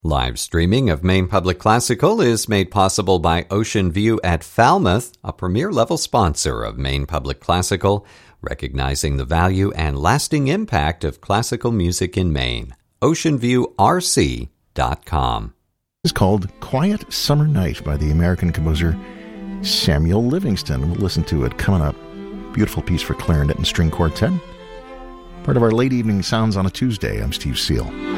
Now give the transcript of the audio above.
Live streaming of Maine Public Classical is made possible by Ocean View at Falmouth, a premier-level sponsor of Maine Public Classical, recognizing the value and lasting impact of classical music in Maine. OceanViewRC.com. It's called Quiet Summer Night by the American composer Samuel Livingston. We'll listen to it coming up. Beautiful piece for clarinet and string quartet. Part of our late evening sounds on a Tuesday. I'm Steve Seal.